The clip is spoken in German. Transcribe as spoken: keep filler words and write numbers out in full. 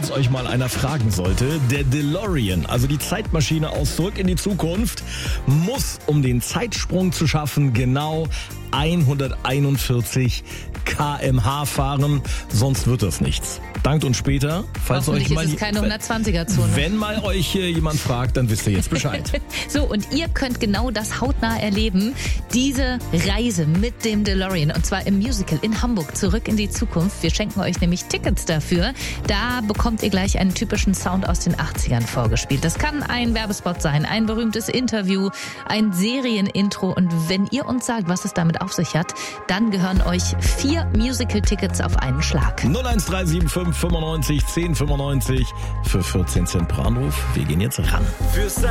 falls euch mal einer fragen sollte, der DeLorean, also die Zeitmaschine aus Zurück in die Zukunft, muss, um den Zeitsprung zu schaffen, genau hunderteinundvierzig Kilometer pro Stunde fahren, sonst wird das nichts. Dankt uns später, falls euch mal ist es keine hundertzwanziger-Zone. Wenn mal euch äh, jemand fragt, dann wisst ihr jetzt Bescheid. So, und ihr könnt genau das hautnah erleben, diese Reise mit dem DeLorean, und zwar im Musical in Hamburg, Zurück in die Zukunft. Wir schenken euch nämlich Tickets dafür. Da bekommt ihr gleich einen typischen Sound aus den achtzigern vorgespielt. Das kann ein Werbespot sein, ein berühmtes Interview, ein Serienintro, und wenn ihr uns sagt, was es damit auf sich hat, dann gehören euch vier Musical-Tickets auf einen Schlag. null eins drei sieben fünf fünfundneunzig zehn fünfundneunzig für vierzehn Cent pro Anruf. Wir gehen jetzt ran.